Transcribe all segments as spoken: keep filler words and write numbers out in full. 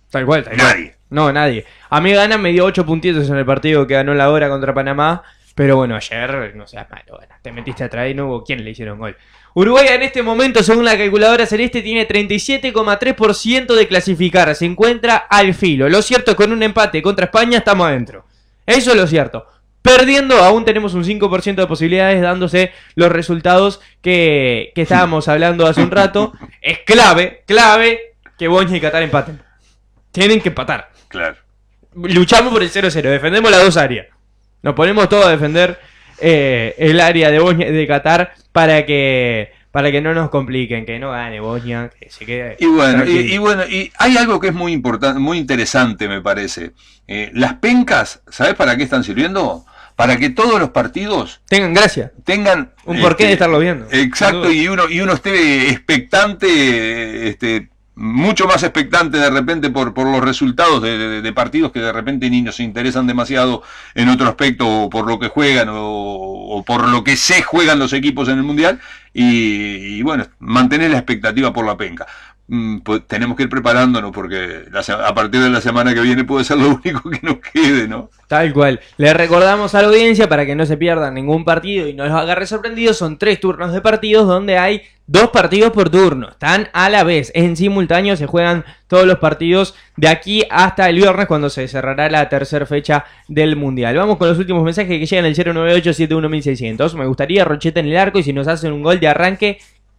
Tal cual, tal Nadie. cual. No, nadie. A mí Gana me dio ocho puntitos en el partido que ganó la hora contra Panamá. Pero bueno, ayer, no seas malo, bueno, te metiste atrás y no hubo quien le hicieron gol. Uruguay en este momento, según la calculadora celeste, tiene treinta y siete coma tres por ciento de clasificar. Se encuentra al filo. Lo cierto es que con un empate contra España estamos adentro. Eso es lo cierto. Perdiendo, aún tenemos un cinco por ciento de posibilidades, dándose los resultados que, que estábamos hablando hace un rato. Es clave, clave que Bosnia y Qatar empaten. Tienen que empatar. Claro. Luchamos por el cero cero, defendemos las dos áreas. Nos ponemos todos a defender eh, el área de Bosnia de Qatar para que para que no nos compliquen, que no gane Bosnia, que se quede. Y bueno, y, y bueno, y hay algo que es muy importante, muy interesante, me parece. Eh, las pencas, ¿sabes para qué están sirviendo? Para que todos los partidos tengan gracia, tengan un porqué este, de estarlo viendo. Exacto, y uno y uno esté expectante, este mucho más expectante de repente por, por los resultados de, de, de partidos que de repente ni nos interesan demasiado en otro aspecto, o por lo que juegan o, o por lo que se juegan los equipos en el Mundial, y, y bueno, mantener la expectativa por la penca. Mm, pues tenemos que ir preparándonos porque la, a partir de la semana que viene puede ser lo único que nos quede, ¿no? Tal cual. Le recordamos a la audiencia para que no se pierdan ningún partido y no los agarre sorprendidos. Son tres turnos de partidos donde hay dos partidos por turno. Están a la vez, en simultáneo se juegan todos los partidos de aquí hasta el viernes cuando se cerrará la tercera fecha del Mundial. Vamos con los últimos mensajes que llegan al cero nueve ocho siete uno seis cero cero. Me gustaría Rocheta en el arco y si nos hacen un gol de arranque...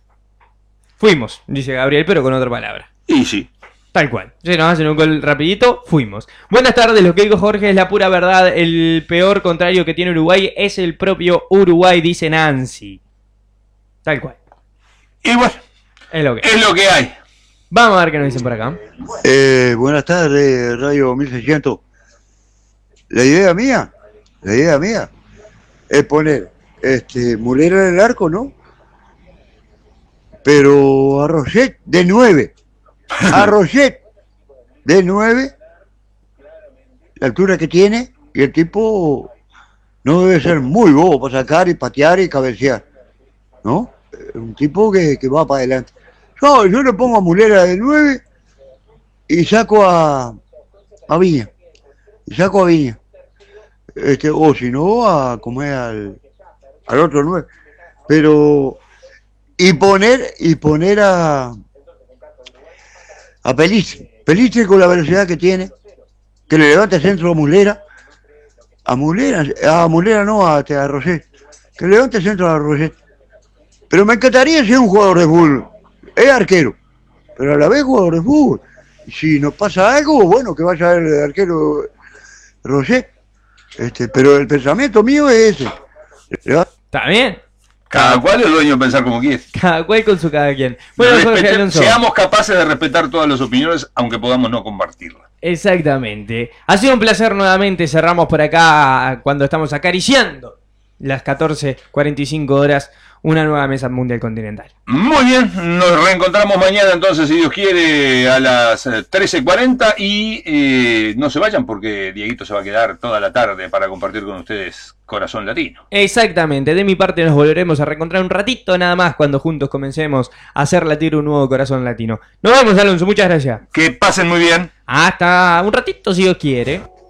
Fuimos, dice Gabriel, pero con otra palabra. Y sí. Tal cual. Si nos hacen un gol rapidito, fuimos. Buenas tardes, lo que dijo Jorge es la pura verdad. El peor contrario que tiene Uruguay es el propio Uruguay, dice Nancy. Tal cual. Y bueno, es lo que, es lo que hay. Vamos a ver qué nos dicen por acá. Eh, buenas tardes, Radio mil seiscientos. La idea mía, la idea mía es poner este Mulera en el arco, ¿no? Pero a Roget de nueve, a Roget de nueve, la altura que tiene, y el tipo no debe ser muy bobo para sacar y patear y cabecear, ¿no? Un tipo que, que va para adelante. No, yo le pongo a Mulera de nueve y saco a, a Viña, y saco a Viña, este, o si no, a comer al, al otro nueve, pero... Y poner, y poner a, a Pelistri. Pelistri con la velocidad que tiene, que le levante el centro a Mulera, a Mulera, a Mulera no, a, a Roget, que le levante el centro a Roget. Pero me encantaría ser un jugador de fútbol, es arquero, pero a la vez jugador de fútbol. Si nos pasa algo, bueno, que vaya el arquero Roget. Este, pero el pensamiento mío es ese. ¿Está bien? Cada cual es dueño de pensar como quiere. Cada cual con su cada quien. Bueno, Jorge Alonso, seamos capaces de respetar todas las opiniones, aunque podamos no compartirlas. Exactamente. Ha sido un placer nuevamente. Cerramos por acá cuando estamos acariciando las catorce cuarenta y cinco horas. Una nueva mesa mundial continental. Muy bien, nos reencontramos mañana entonces, si Dios quiere, a las trece cuarenta y eh, no se vayan porque Dieguito se va a quedar toda la tarde para compartir con ustedes Corazón Latino. Exactamente, de mi parte nos volveremos a reencontrar un ratito nada más cuando juntos comencemos a hacer latir un nuevo Corazón Latino. Nos vemos, Alonso, muchas gracias. Que pasen muy bien. Hasta un ratito si Dios quiere.